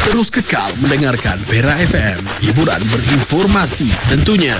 Terus kekal mendengarkan Perak FM. Hiburan berinformasi tentunya.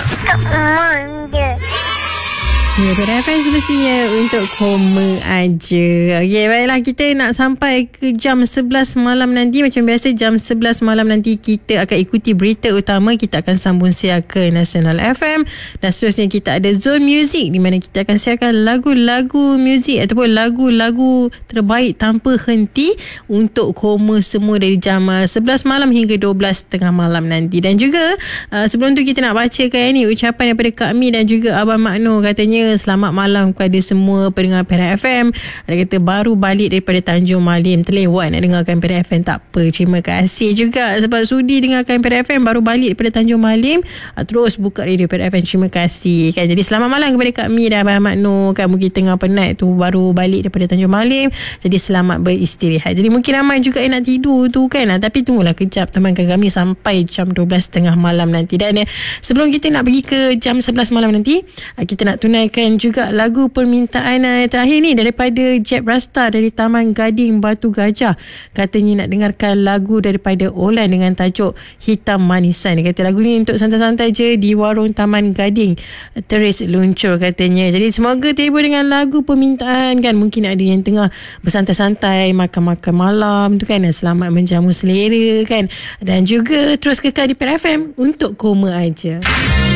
Ya, Perak FM semestinya untuk koma aja. Okey, baiklah, kita nak sampai ke jam 11 malam nanti. Macam biasa, jam 11 malam nanti kita akan ikuti berita utama. Kita akan sambung siar ke Nasional FM. Dan seterusnya kita ada Zone Music, di mana kita akan siarkan lagu-lagu muzik ataupun lagu-lagu terbaik tanpa henti untuk koma semua dari jam 11 malam hingga 12.30 malam nanti. Dan juga sebelum tu kita nak bacakan ni ucapan daripada Kak Mi dan juga Abang Makno. Katanya selamat malam kepada semua pendengar Perak FM. Ada kata baru balik daripada Tanjung Malim, terlewat nak dengarkan Perak FM. Tak apa, terima kasih juga sebab sudi dengarkan Perak FM. Baru balik daripada Tanjung Malim, terus buka radio Perak FM. Terima kasih kan. Jadi selamat malam kepada Kak Mi dan Abang Makno kan. Mungkin tengah penat tu, baru balik daripada Tanjung Malim, jadi selamat beristirahat. Jadi mungkin ramai juga yang nak tidur tu kan. Tapi tunggulah kejap, temankan kami sampai jam 12.30 malam nanti. Dan sebelum kita nak pergi ke jam 11 malam nanti, kita nak tunaikan juga lagu permintaan terakhir ni daripada Jeb Rasta dari Taman Gading Batu Gajah. Katanya nak dengarkan lagu daripada Olan dengan tajuk Hitam Manisan. Dia kata lagu ni untuk santai-santai je di warung Taman Gading Teris Luncur katanya. Jadi semoga terhibur dengan lagu permintaan kan. Mungkin ada yang tengah bersantai-santai makan-makan malam tu kan. Selamat menjamu selera kan. Dan juga terus kekal di Perak FM untuk koma aja.